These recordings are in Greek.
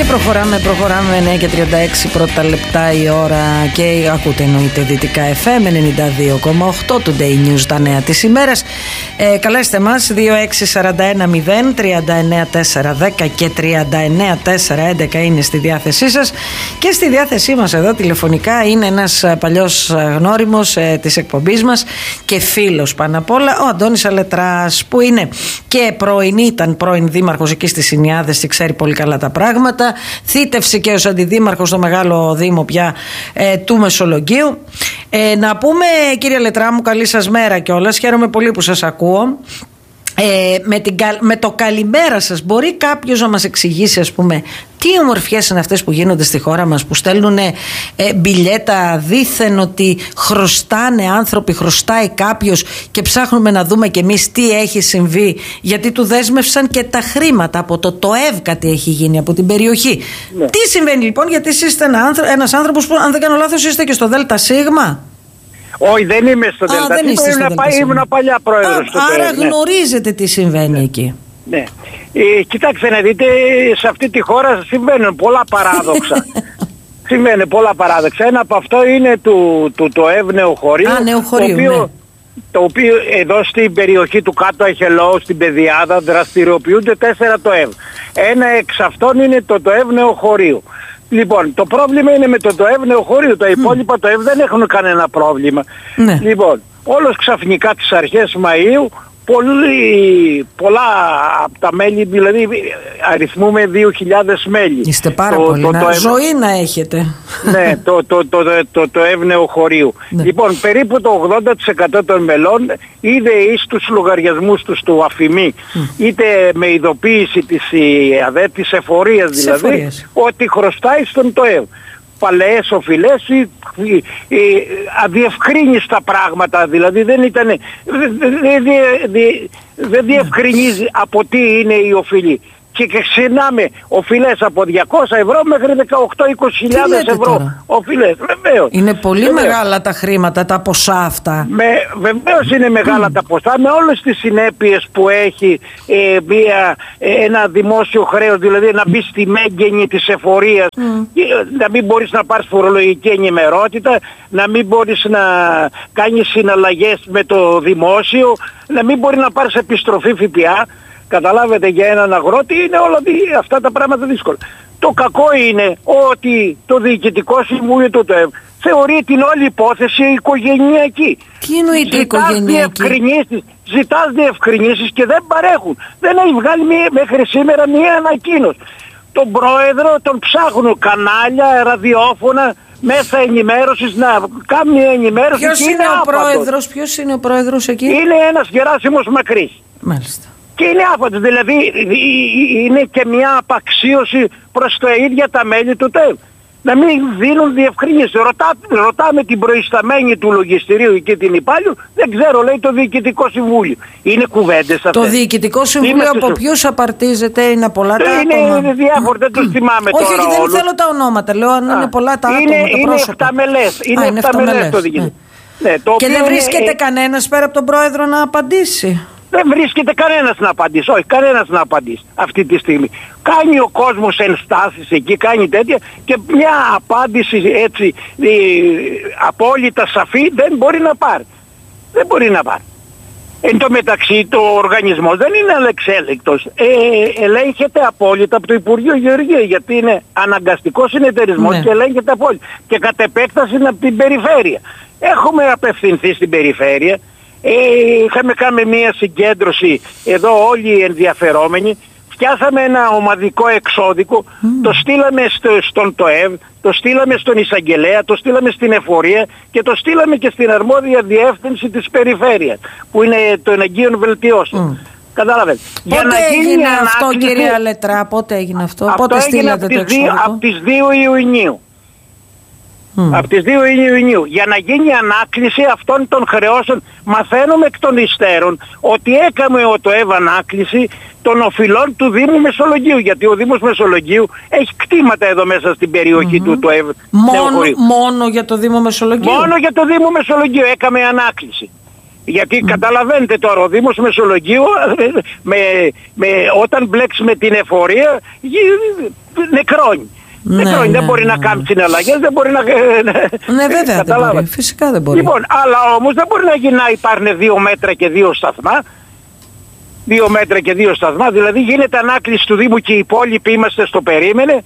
Και προχωράμε 9 και 36 πρώτα λεπτά η ώρα και ακούτε εννοείται Δυτικά FM 92,8 Today News, τα νέα της ημέρας. Καλέστε μας 2641 0 39 4 10 και 39 4 11 είναι στη διάθεσή σας, και στη διάθεσή μας εδώ τηλεφωνικά είναι ένας παλιός γνώριμος της εκπομπής μας και φίλος πάνω απ' όλα, ο Αντώνης Αλετράς, που είναι και ήταν πρώην δήμαρχος εκεί στις Ινιάδες και ξέρει πολύ καλά τα πράγματα. Θήτευσε και ως αντιδήμαρχος στο μεγάλο δήμο πια του Μεσολογγίου. Να πούμε, κύριε Αλετρά μου, καλή σας μέρα κιόλας. Χαίρομαι πολύ που σας ακούω. Με το καλημέρα σας, μπορεί κάποιος να μας εξηγήσει, ας πούμε, τι ομορφιές είναι αυτές που γίνονται στη χώρα μας, που στέλνουν μπιλιέτα δήθεν ότι χρωστάνε άνθρωποι, χρωστάει κάποιος, και ψάχνουμε να δούμε κι εμείς τι έχει συμβεί, γιατί του δέσμευσαν και τα χρήματα από το ΤΟΕΒ, κάτι έχει γίνει από την περιοχή. Ναι. Τι συμβαίνει λοιπόν, γιατί εσείς είστε ένας άνθρωπος που, αν δεν κάνω λάθος, είστε και στο ΔΣ? Όχι, δεν είμαι στο ΔΣ. Ήμουν παλιά πρόεδρος του ΤΟΕΒ. Άρα γνωρίζετε τι συμβαίνει εκεί. Ναι. Κοιτάξτε να δείτε, σε αυτή τη χώρα συμβαίνουν πολλά παράδοξα. Συμβαίνουν πολλά παράδοξα. Ένα από αυτό είναι του ΤΟΕΒ Νεοχωρίου. Το οποίο εδώ στην περιοχή του Κάτω Αχελώου, στην Πεδιάδα, δραστηριοποιούνται 4 ΤΟΕΒ. Ένα εξ αυτών είναι το ΤΟΕΒ Νεοχωρίου. Λοιπόν, το πρόβλημα είναι με το ΤΟΕΒ Νεοχωρίου. Τα υπόλοιπα ΤΟΕΒ δεν έχουν κανένα πρόβλημα. Ναι. Λοιπόν, όλος ξαφνικά τις αρχές Μαΐου, πολλά από τα μέλη, δηλαδή αριθμούμε 2.000 μέλη. Είστε πάρα πολύ, ζωή να έχετε. Ναι, το ΤΟΕΒ Νεοχωρίου. Ναι. Λοιπόν, περίπου το 80% των μελών, είτε εις τους λογαριασμούς τους του ΑΦΙΜΗ, είτε με ειδοποίηση της εφορίας δηλαδή, ότι χρωστάει στον ΤΟΕΒ. Παλαιές οφειλές ή αδιευκρίνηστα πράγματα, δηλαδή δεν διευκρινίζει από τι είναι η οφειλή. Και ξυνάμε οφειλές από 200 ευρώ μέχρι 18-20.000 ευρώ οφειλές. Βεβαίως. Είναι πολύ μεγάλα τα χρήματα, τα ποσά αυτά. Βεβαίως είναι μεγάλα τα ποσά, με όλες τις συνέπειες που έχει ένα δημόσιο χρέος, δηλαδή να μπει στη μέγενη της εφορίας, να μην μπορείς να πάρεις φορολογική ενημερότητα, να μην μπορείς να κάνεις συναλλαγές με το δημόσιο, να μην μπορεί να πάρεις επιστροφή ΦΠΑ. Καταλάβετε, για έναν αγρότη είναι όλα αυτά τα πράγματα δύσκολα. Το κακό είναι ότι το Διοικητικό Συμβούλιο του ΤΟΕΒ θεωρεί την όλη υπόθεση οικογενειακή. Τι εννοείται οικογενειακή? Ζητάς διευκρινήσεις και δεν παρέχουν. Δεν έχει βγάλει μέχρι σήμερα μία ανακοίνωση. Τον πρόεδρο τον ψάχνουν κανάλια, ραδιόφωνα, μέσα ενημέρωσης, να κάνουν μια ενημέρωση. Ποιος είναι ο πρόεδρος εκεί? Είναι ένας Γεράσιμος Μακρύς. Μάλιστα. Και είναι άφαντος, δηλαδή είναι και μια απαξίωση προς τα ίδια τα μέλη του ΤΟΕΒ. Να μην δίνουν διευκρινήσεις. Ρωτάμε την προϊσταμένη του λογιστηρίου και την υπάλληλο, δεν ξέρω, λέει το Διοικητικό Συμβούλιο. Είναι κουβέντες αυτές. Το Διοικητικό Συμβούλιο από ποιους απαρτίζεται? Είναι πολλά τα άτομα? Είναι διάφορα, δεν τους θυμάμαι τώρα. Όχι, δεν θέλω τα ονόματα, λέω αν είναι πολλά τα άτομα, τα πρόσωπα. Είναι 7 μελές το Διοικητικό. Ναι, και δεν βρίσκεται κανένας πέρα από τον πρόεδρο να απαντήσει? Δεν βρίσκεται κανένας να απαντήσει, όχι κανένας να απαντήσει αυτή τη στιγμή. Κάνει ο κόσμος ενστάσεις εκεί, κάνει τέτοια, και μια απάντηση έτσι απόλυτα σαφή δεν μπορεί να πάρει. Δεν μπορεί να πάρει. Εν τω μεταξύ το οργανισμός δεν είναι ανεξέλεγκτος. Ελέγχεται απόλυτα από το Υπουργείο Γεωργίας, γιατί είναι αναγκαστικός συνεταιρισμός, και ελέγχεται απόλυτα. Και κατ' επέκταση είναι από την περιφέρεια. Έχουμε απευθυνθεί στην περιφέρεια. Είχαμε κάνει μια συγκέντρωση εδώ όλοι οι ενδιαφερόμενοι, φτιάσαμε ένα ομαδικό εξώδικο, το στείλαμε στον ΤΟΕΒ, το στείλαμε στον Εισαγγελέα, το στείλαμε στην Εφορία και το στείλαμε και στην αρμόδια διεύθυνση της περιφέρειας, που είναι των Εγγύων Βελτιώσεων. Κατάλαβε. Πότε έγινε αυτό, κύριε Αλετρά, πότε έγινε αυτό? Πότε στείλατε το εξώδικο? Από τις 2 Ιουνίου. Από τις 2 Ιουνίου. Για να γίνει ανάκληση αυτών των χρεώσεων, μαθαίνουμε εκ των υστέρων ότι έκαμε ο ΤΟΕΒ ανάκληση των οφειλών του Δήμου Μεσολογγίου, γιατί ο Δήμος Μεσολογγίου έχει κτήματα εδώ μέσα στην περιοχή του ΤΟΕΒ. Μόνο για το Δήμο Μεσολογγίου? Μόνο για το Δήμο Μεσολογγίου έκαμε ανάκληση. Γιατί καταλαβαίνετε τώρα, ο Δήμος Μεσολογγίου όταν μπλέξει με την εφορία, νεκρό τρώνει. Δεν μπορεί να κάνει συναλλαγές, δεν μπορεί να... Ναι, βέβαια δεν μπορεί, φυσικά δεν μπορεί. Λοιπόν, αλλά όμως δεν μπορεί να υπάρχουν 2 μέτρα και 2 σταθμά. 2 μέτρα και 2 σταθμά, δηλαδή γίνεται ανάκληση του Δήμου και οι υπόλοιποι είμαστε στο περίμενε.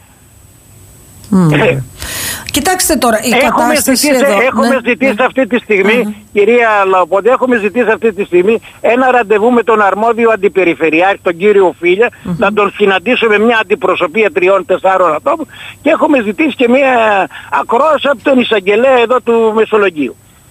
Κοιτάξτε τώρα, η κατάσταση εδώ... Έχουμε ζητήσει αυτή τη στιγμή, κυρία Λαοποντέ, έχουμε ζητήσει αυτή τη στιγμή ένα ραντεβού με τον αρμόδιο αντιπεριφερειάρχη, τον κύριο Φίλια, να τον συναντήσουμε μια αντιπροσωπεία 3-4 ατόμων και έχουμε ζητήσει και μια ακρόαση από τον εισαγγελέα εδώ του Μεσολογγίου.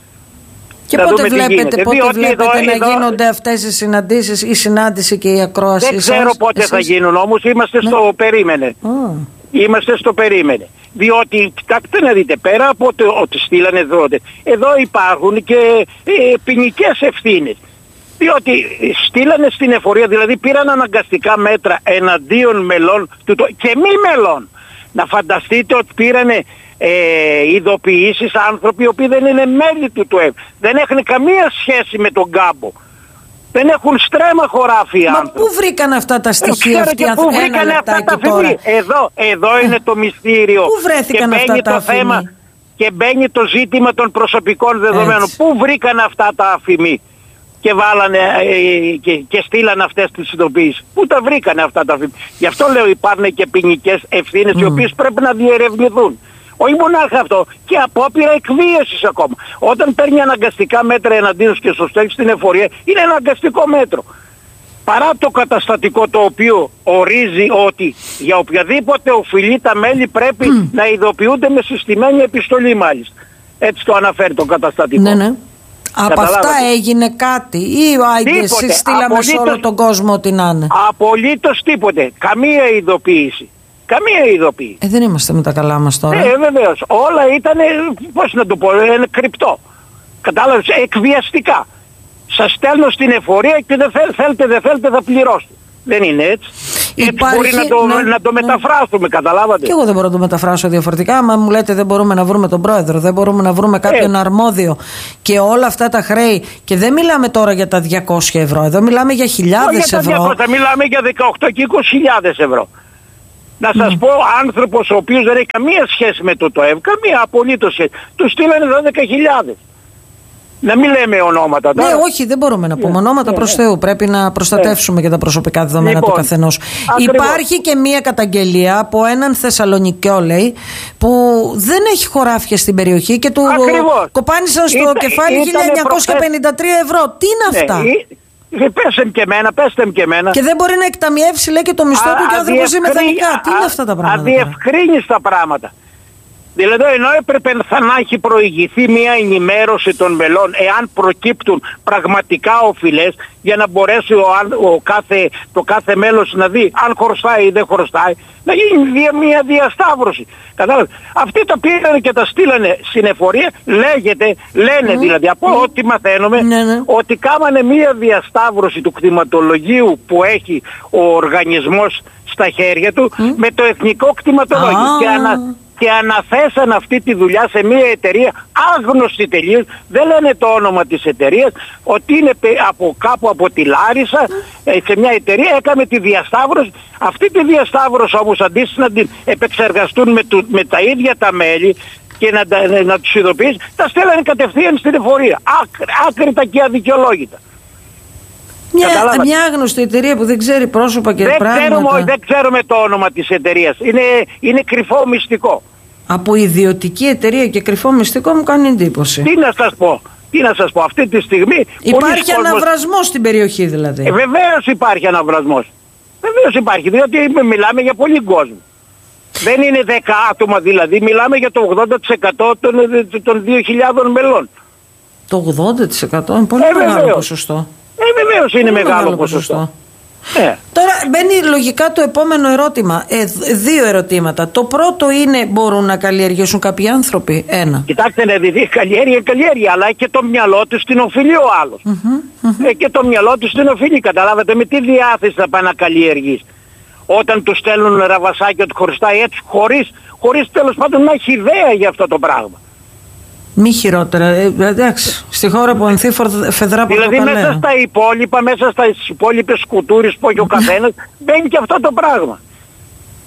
Και πότε βλέπετε να γίνονται αυτές οι συναντήσεις, η συνάντηση και η ακρόαση? Δεν ξέρω πότε θα γίνουν, όμως είμαστε στο περίμενε. Είμαστε στο περίμενε. Διότι, κοιτάξτε να δείτε, πέρα από ότι στείλανε εδώ υπάρχουν και ποινικές ευθύνες. Διότι στείλανε στην εφορία, δηλαδή πήραν αναγκαστικά μέτρα εναντίον μελών και μη μελών. Να φανταστείτε ότι πήρανε ειδοποιήσεις άνθρωποι οι οποίοι δεν είναι μέλη του ΤΟΕΒ. Δεν έχουν καμία σχέση με τον κάμπο. Δεν έχουν στρέμμα χωράφια. Μα πού βρήκαν αυτά τα στοιχεία αυτοί? Πού βρήκαν αυτά τα αφημί? Εδώ είναι το μυστήριο. Πού βρέθηκαν αυτά τα αφημί? Και μπαίνει το ζήτημα των προσωπικών δεδομένων. Έτσι. Πού βρήκαν αυτά τα αφημί? Και βάλανε και στείλανε αυτές τις ειδοποιήσεις. Πού τα βρήκανε αυτά τα αφημί? Γι' αυτό λέω υπάρχουν και ποινικές ευθύνες οι οποίες πρέπει να διερευνηθούν. Όχι μονάχα αυτό, και απόπειρα εκβίασης ακόμα. Όταν παίρνει αναγκαστικά μέτρα εναντίον και στο στέλνει στην εφορία, είναι αναγκαστικό μέτρο. Παρά το καταστατικό το οποίο ορίζει ότι για οποιαδήποτε οφειλεί τα μέλη πρέπει να ειδοποιούνται με συστημένη επιστολή μάλιστα. Έτσι το αναφέρει το καταστατικό. Ναι. Από αυτά έγινε κάτι ή εσείς στείλαμε σε όλο τον κόσμο ότι να είναι? Απολύτως τίποτε. Καμία ειδοποίηση. Καμία ειδοποίηση. Δεν είμαστε με τα καλά μας τώρα. Βεβαίως. Όλα ήταν, πώς να το πω, κρυπτό. Κατάλαβες, εκβιαστικά. Σας στέλνω στην εφορία και δεν θέλετε θα πληρώσετε. Δεν είναι έτσι. Υπάρχει, μπορεί να το μεταφράσουμε, καταλάβατε. Και εγώ δεν μπορώ να το μεταφράσω διαφορετικά. Μα μου λέτε δεν μπορούμε να βρούμε τον πρόεδρο, δεν μπορούμε να βρούμε κάποιον αρμόδιο και όλα αυτά τα χρέη. Και δεν μιλάμε τώρα για τα 200 ευρώ, εδώ μιλάμε για χιλιάδες ευρώ. Μιλάμε για 18 και 20.000 ευρώ. Να σας πω, άνθρωπος ο οποίος δεν έχει καμία σχέση με το ΤΟΕΒ, καμία απολύτως σχέση, του στείλανε 12.000. Να μην λέμε ονόματα τώρα. Ναι, όχι, δεν μπορούμε να πούμε ονόματα προς Θεού. Πρέπει να προστατεύσουμε και τα προσωπικά δεδομένα του καθενός. Υπάρχει και μία καταγγελία από έναν Θεσσαλονικιό, λέει, που δεν έχει χωράφια στην περιοχή και του κοπάνισαν στο κεφάλι 1.953 ευρώ. Τι είναι αυτά? Πέστε μου και εμένα. Και δεν μπορεί να εκταμιεύσει, λέει, και το μισθό του και ο άνθρωπος ζει μεθανικά. Τι είναι αυτά τα πράγματα? Αδιευκρίνιστα πράγματα. Δηλαδή ενώ έπρεπε να έχει προηγηθεί μια ενημέρωση των μελών εάν προκύπτουν πραγματικά οφειλές, για να μπορέσει το κάθε μέλος να δει αν χρωστάει ή δεν χρωστάει, να γίνει μια διασταύρωση. Κατάλαβε. Αυτοί τα πήραν και τα στείλανε στην εφορία, λένε δηλαδή από ό,τι μαθαίνουμε, ότι κάμανε μια διασταύρωση του κτηματολογίου που έχει ο οργανισμός στα χέρια του με το εθνικό κτηματολόγιο και αναθέσαν αυτή τη δουλειά σε μια εταιρεία άγνωστη τελείως, δεν λένε το όνομα της εταιρείας, ότι είναι κάπου από τη Λάρισα, σε μια εταιρεία έκαμε τη διασταύρωση. Αυτή τη διασταύρωση όμως αντί να την επεξεργαστούν με τα ίδια τα μέλη και να τους ειδοποιήσουν, τα στέλνανε κατευθείαν στην εφορία, άκρητα και αδικαιολόγητα. Μια άγνωστη εταιρεία που δεν ξέρει πρόσωπα και πράγματα. Δεν ξέρουμε το όνομα της εταιρείας. Είναι κρυφό μυστικό. Από ιδιωτική εταιρεία και κρυφό μυστικό μου κάνει εντύπωση. Τι να σας πω αυτή τη στιγμή. Υπάρχει αναβρασμός στην περιοχή δηλαδή. Βεβαίως υπάρχει αναβρασμός. Βεβαίως υπάρχει, διότι μιλάμε για πολύ κόσμο. Δεν είναι 10 άτομα δηλαδή, μιλάμε για το 80% των 2.000 μελών. Το 80% είναι πολύ μεγάλο ποσοστό. Βεβαίως είναι μεγάλο ποσοστό. Τώρα μπαίνει λογικά το επόμενο ερώτημα. Δύο ερωτήματα. Το πρώτο είναι, μπορούν να καλλιεργήσουν κάποιοι άνθρωποι? Ένα. Κοιτάξτε, καλλιέργεια, αλλά και το μυαλό του την οφείλει ο άλλος. Και το μυαλό του την οφείλει, καταλάβατε, με τι διάθεση θα πάει να καλλιεργήσει. Όταν του στέλνουν ραβασάκια ότι χωριστάει έτσι, χωρίς τέλος πάντων να έχει ιδέα για αυτό το πράγμα. Μη χειρότερα. Εντάξει, στη χώρα που ανθεί φεδρά πορτοκαλέα. Δηλαδή μέσα στις υπόλοιπες κουτούρες που έχει ο καθένας μπαίνει και αυτό το πράγμα.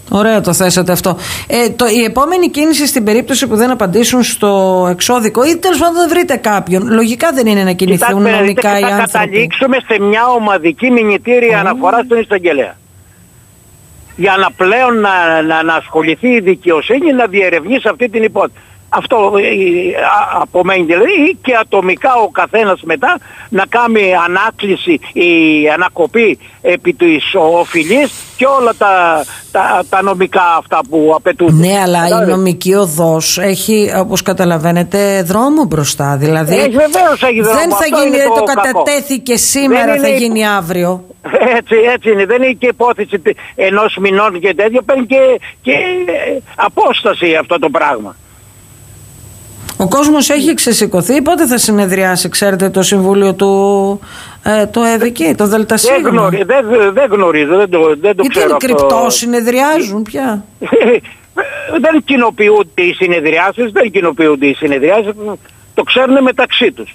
Ωραία το θέσατε αυτό. Η επόμενη κίνηση στην περίπτωση που δεν απαντήσουν στο εξώδικο ή τέλος πάντων δεν βρείτε κάποιον, λογικά δεν είναι να κινηθούν νομικά οι άνθρωποι. Θα καταλήξουμε σε μια ομαδική μηνυτήρια αναφορά στον εισαγγελέα. Για να πλέον να ασχοληθεί η δικαιοσύνη να διερευνήσει αυτή την υπόθεση. Αυτό απομένει δηλαδή, και ατομικά ο καθένας μετά να κάνει ανάκληση ή ανακοπή επί της οφειλής και όλα τα νομικά αυτά που απαιτούν. Ναι, αλλά η νομική οδός έχει, όπως καταλαβαίνετε, δρόμο μπροστά. Δηλαδή βεβαίως έχει δρόμο. Δεν θα γίνει, το κατατέθηκε σήμερα, θα γίνει αύριο. Έτσι είναι, δεν είναι και υπόθεση ενός μηνών και τέτοια, παίρνει και απόσταση αυτό το πράγμα. Ο κόσμος έχει ξεσηκωθεί. Πότε θα συνεδριάσει, ξέρετε, το Συμβούλιο το ΕΒΚ, το ΔΣ? Δεν γνωρίζω, δεν το ξέρω. Είναι κρυπτό, συνεδριάζουν πια. Δεν κοινοποιούνται οι συνεδριάσεις, το ξέρουν μεταξύ τους.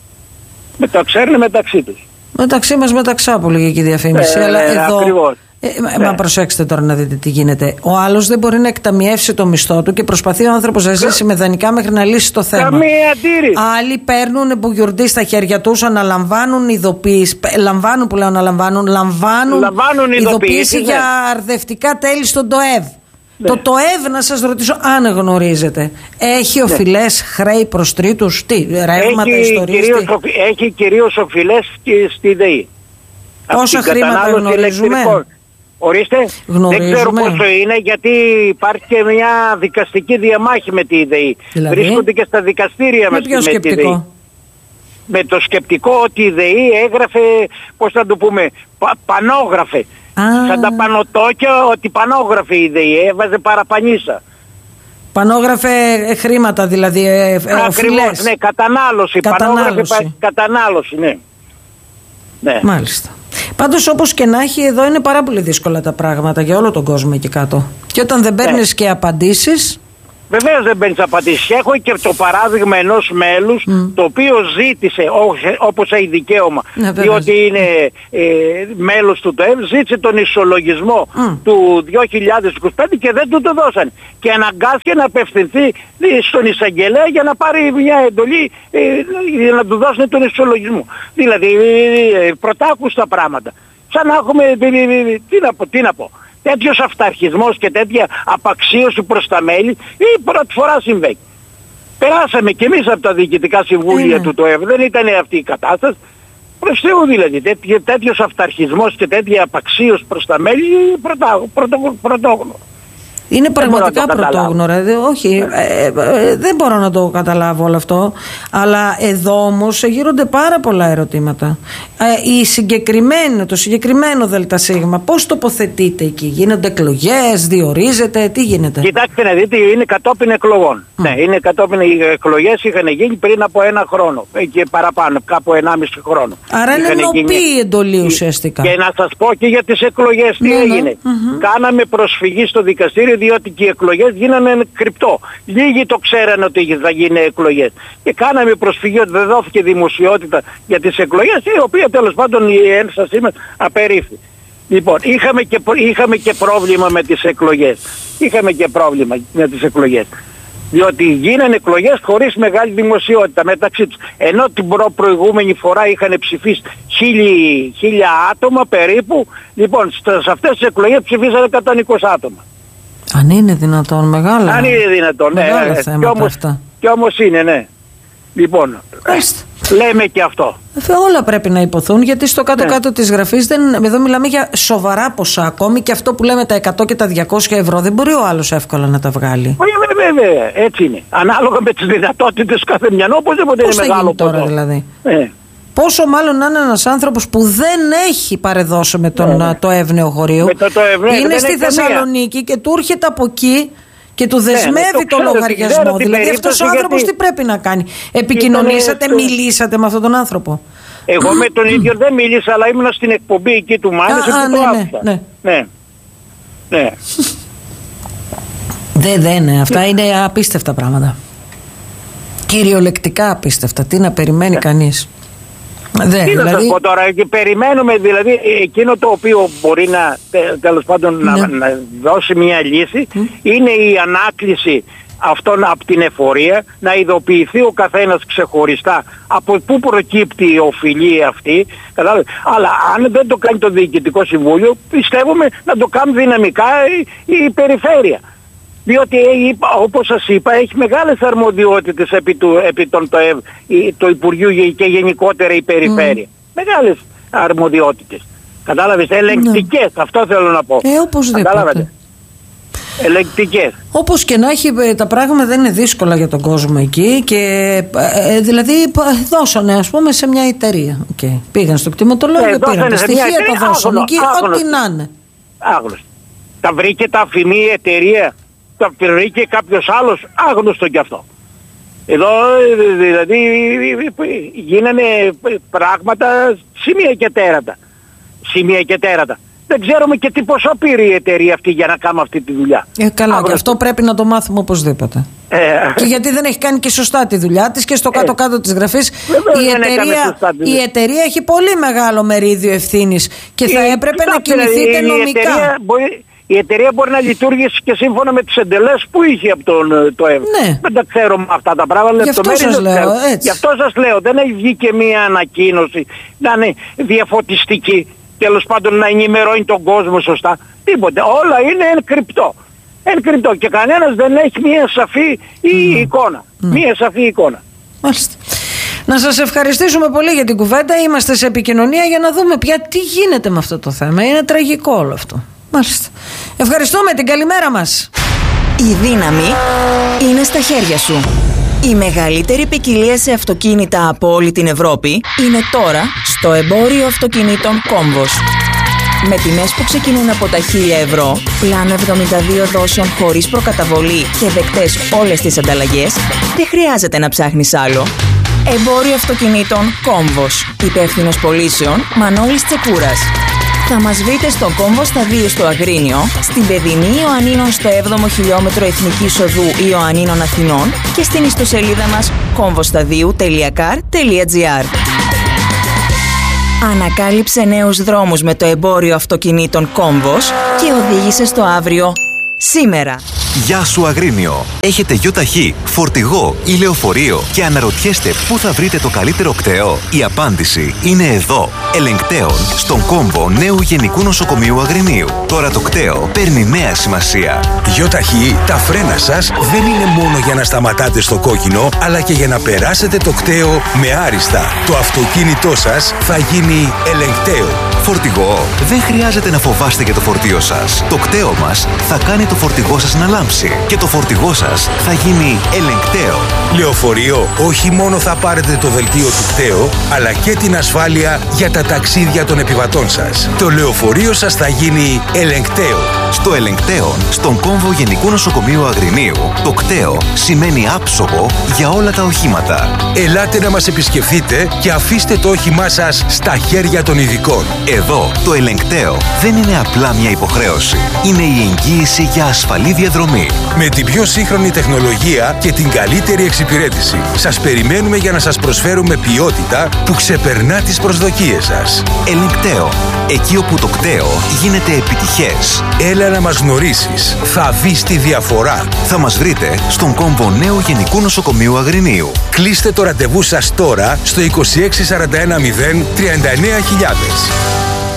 Μεταξύ μας μεταξά που λέγει και η διαφήμιση. Αλλά εδώ. Ακριβώς. Μα προσέξτε τώρα να δείτε τι γίνεται. Ο άλλος δεν μπορεί να εκταμιεύσει το μισθό του και προσπαθεί ο άνθρωπος να ζήσει με δανεικά μέχρι να λύσει το θέμα. Καμία αντίρρηση. Άλλοι παίρνουν μπουγιουρντί στα χέρια τους, αναλαμβάνουν ειδοποίηση. Λαμβάνουν ειδοποίηση για αρδευτικά τέλη στον ΤΟΕΒ. Ναι. Το ΤΟΕΒ, να σας ρωτήσω αν γνωρίζετε, έχει οφειλές χρέη προς τρίτους? Τι, ρεύματα, ιστορίες? Έχει κυρίως οφειλές στη ΔΕΗ. Πόσα χρήματα γνωρίζουμε? Ορίστε, γνωρίζουμε. Δεν ξέρω πόσο είναι, γιατί υπάρχει και μια δικαστική διαμάχη με τη ΔΕΗ. Δηλαδή, βρίσκονται και στα δικαστήρια με τη ΔΕΗ. Με το σκεπτικό ότι η ΔΕΗ έγραφε, πώς θα το πούμε, πανόγραφε. Σαν τα πανωτόκια, ότι πανόγραφε η ΔΕΗ, έβαζε παραπανίσα. Πανόγραφε χρήματα δηλαδή, οφειλές. Ναι, κατανάλωση, ναι. Μάλιστα. Πάντως, όπως και να έχει, εδώ είναι πάρα πολύ δύσκολα τα πράγματα για όλο τον κόσμο εκεί κάτω. Και όταν δεν παίρνεις και απαντήσεις. Βεβαίως δεν παίρνεις απαντήσεις. Έχω και το παράδειγμα ενός μέλους το οποίο ζήτησε, όπως έχει δικαίωμα, διότι είναι μέλος του ΤΟΕΒ, ζήτησε τον ισολογισμό του 2025 και δεν του το δώσαν. Και αναγκάστηκε να απευθυνθεί στον εισαγγελέα για να πάρει μια εντολή για να του δώσουν τον ισολογισμό. Δηλαδή πρωτάκουστα πράγματα. Σαν να έχουμε, τι να πω. Τέτοιος αυταρχισμός και τέτοια απαξίωση προς τα μέλη η πρώτη φορά συμβαίνει. Περάσαμε κι εμείς από τα διοικητικά συμβούλια του ΤΟΕΒ, δεν ήταν αυτή η κατάσταση. Προς Θεού δηλαδή, τέτοιος αυταρχισμός και τέτοια απαξίωση προς τα μέλη πρωτόγνωρο. Είναι πραγματικά πρωτόγνωρα. Όχι, δεν μπορώ να το καταλάβω όλο αυτό. Αλλά εδώ όμως γύρονται πάρα πολλά ερωτήματα. Το συγκεκριμένο ΔΣ, πώς τοποθετείται εκεί? Γίνονται εκλογές, διορίζεται, τι γίνεται? Κοιτάξτε να δείτε, είναι κατόπιν εκλογών. Ναι, είναι κατόπιν, οι εκλογές είχαν γίνει πριν από 1 χρόνο και παραπάνω, κάπου 1,5 χρόνο. Άρα είναι νοπή η εντολή ουσιαστικά. Και να σας πω και για τις εκλογές τι έγινε. Κάναμε προσφυγή στο δικαστήριο, διότι και οι εκλογές γίνανε κρυπτό. Λίγοι το ξέραν ότι θα γίνουν εκλογές. Και κάναμε προσφυγή ότι δεν δόθηκε δημοσιότητα για τις εκλογές, η οποία τέλος πάντων η ένστασή μας απερίφθη. Λοιπόν, είχαμε και πρόβλημα με τις εκλογές. Διότι γίνανε εκλογές χωρίς μεγάλη δημοσιότητα μεταξύ τους. Ενώ την προηγούμενη φορά είχαν ψηφίσει 1.000 άτομα περίπου. Λοιπόν, σε αυτές τις εκλογές ψηφίσανε 120 άτομα. Αν είναι δυνατόν, μεγάλα. Αν είναι δυνατόν, ναι. Κι όμως είναι, ναι. Λοιπόν, λέμε και αυτό. Όλα πρέπει να υποθούν, γιατί στο κάτω-κάτω της γραφής εδώ μιλάμε για σοβαρά ποσά. Ακόμη και αυτό που λέμε τα 100 και τα 200 ευρώ δεν μπορεί ο άλλος εύκολα να τα βγάλει. Βέβαια, έτσι είναι. Ανάλογα με τις δυνατότητες κάθε μιανού, οπωσδήποτε είναι μεγάλο ποσό. Τώρα δηλαδή. Πόσο μάλλον να είναι ένας άνθρωπος που δεν έχει παρεδώσει με το εύνεο χωρίου. Είναι στη Θεσσαλονίκη και του έρχεται από εκεί και του δεσμεύει το λογαριασμό. Δηλαδή αυτός ο άνθρωπος τι πρέπει να κάνει? Επικοινωνήσατε, μιλήσατε με αυτόν τον άνθρωπο? Εγώ με τον ίδιο δεν μίλησα, αλλά ήμουν στην εκπομπή εκεί του Μάνες και το άφησα. Ναι. Δεν, αυτά είναι απίστευτα πράγματα. Κυριολεκτικά απίστευτα. Τι να περιμένει κανείς? Τι να σας πω τώρα, και περιμένουμε δηλαδή εκείνο το οποίο μπορεί να τέλος πάντων να δώσει μια λύση είναι η ανάκληση αυτόν από την εφορία, να ειδοποιηθεί ο καθένας ξεχωριστά από πού προκύπτει η οφειλή αυτή, αλλά αν δεν το κάνει το Διοικητικό Συμβούλιο, πιστεύουμε να το κάνει δυναμικά η Περιφέρεια. Διότι όπως σας είπα έχει μεγάλες αρμοδιότητες επί των το Υπουργείο και γενικότερα η Περιφέρεια. Μεγάλες αρμοδιότητες. Κατάλαβες, ελεγκτικές, αυτό θέλω να πω. Οπωσδήποτε. Ελεγκτικές. Όπως και να έχει, τα πράγματα δεν είναι δύσκολα για τον κόσμο εκεί και δηλαδή δώσανε ας πούμε σε μια εταιρεία. Πήγαν στο κτηματολόγιο, πήραν τα στοιχεία, τα δώσαν εκεί, ό,τι να είναι. Άγνωστο. Τα βρήκε τα αφημί εταιρεία, τα βρήκε κάποιος άλλος, άγνωστο κι αυτό. Εδώ δηλαδή γίνανε πράγματα σημεία και τέρατα. Δεν ξέρουμε και τι ποσό πήρε η εταιρεία αυτή για να κάνουμε αυτή τη δουλειά. Καλά, και αυτό πρέπει να το μάθουμε οπωσδήποτε. Και γιατί δεν έχει κάνει και σωστά τη δουλειά της και στο κάτω-κάτω της γραφής η εταιρεία έχει πολύ μεγάλο μερίδιο ευθύνης και θα έπρεπε να κινηθείτε νομικά. Η εταιρεία μπορεί να λειτουργήσει και σύμφωνα με τις εντελές που είχε από το ΕΒ. Δεν τα ξέρουμε αυτά τα πράγματα. Γι' αυτό σας λέω, έτσι. Γι' αυτό σας λέω, δεν έχει βγει και μία ανακοίνωση να είναι διαφωτιστική. Τέλος πάντων να ενημερώνει τον κόσμο σωστά. Τίποτε. Όλα είναι εν κρυπτό. Και κανένας δεν έχει μία σαφή εικόνα. Μία σαφή εικόνα. Μάλιστα. Να σας ευχαριστήσουμε πολύ για την κουβέντα. Είμαστε σε επικοινωνία για να δούμε πια τι γίνεται με αυτό το θέμα. Είναι τραγικό όλο αυτό. Μάλιστα. Ευχαριστούμε, την καλημέρα μας. Η δύναμη είναι στα χέρια σου. Η μεγαλύτερη ποικιλία σε αυτοκίνητα από όλη την Ευρώπη είναι τώρα στο εμπόριο αυτοκινήτων Κόμβος. Με τιμές που ξεκινούν από τα 1.000 ευρώ, πλάνο 72 δόσεων χωρίς προκαταβολή και δεκτές όλες τις ανταλλαγές, δεν χρειάζεται να ψάχνεις άλλο. Εμπόριο αυτοκινήτων Κόμβος. Υπεύθυνος πωλήσεων Μανώλης Τσεκούρας. Θα μας βρείτε στο Κόμβο στα 2 στο Αγρίνιο, στην Παιδινή Ιωαννίνων στο 7ο χιλιόμετρο Εθνικής Οδού Ιωαννίνων Αθηνών και στην ιστοσελίδα μας komvostadiou.car.gr. Ανακάλυψε νέους δρόμους με το εμπόριο αυτοκινήτων Κόμβος και οδήγησε στο αύριο σήμερα. Γεια σου Αγρίνιο! Έχετε γιοταχή, φορτηγό ή λεωφορείο και αναρωτιέστε πού θα βρείτε το καλύτερο κτέο? Η απάντηση είναι εδώ. Ελεγκτέων στον κόμβο νέου Γενικού Νοσοκομείου Αγρινίου. Τώρα το κτέο παίρνει νέα σημασία. Γιοταχή, τα φρένα σας δεν είναι μόνο για να σταματάτε στο κόκκινο, αλλά και για να περάσετε το κτέο με άριστα. Το αυτοκίνητό σας θα γίνει ελεγκτέο. Φορτηγό, δεν χρειάζεται να φοβάστε για το φορτίο σας. Το κτέο μας θα κάνει το φορτηγό σας να λάμψει και το φορτηγό σας θα γίνει ελεγκτέο. Λεωφορείο, όχι μόνο θα πάρετε το δελτίο του κτέο, αλλά και την ασφάλεια για τα ταξίδια των επιβατών σας. Το λεωφορείο σας θα γίνει ελεγκτέο. Στο ελεγκτέο, στον κόμβο Γενικού Νοσοκομείου Αγρινίου, το κτέο σημαίνει άψογο για όλα τα οχήματα. Ελάτε να μας επισκεφθείτε και αφήστε το όχημά σας στα χέρια των ειδικών. Εδώ, το ελεγκτέο δεν είναι απλά μια υποχρέωση. Είναι η εγγύηση για ασφαλή διαδρομή. Με την πιο σύγχρονη τεχνολογία και την καλύτερη εξυπηρέτηση. Σας περιμένουμε για να σας προσφέρουμε ποιότητα που ξεπερνά τις προσδοκίες σας. Ελεγκτέο. Εκεί όπου το κτέο γίνεται επιτυχές. Έλα να μας γνωρίσεις. Θα δεις τη διαφορά. Θα μας βρείτε στον κόμβο νέου Γενικού Νοσοκομείου Αγρινίου. Κλείστε το ραντεβού σας τώρα στο 26 41 0 39 000.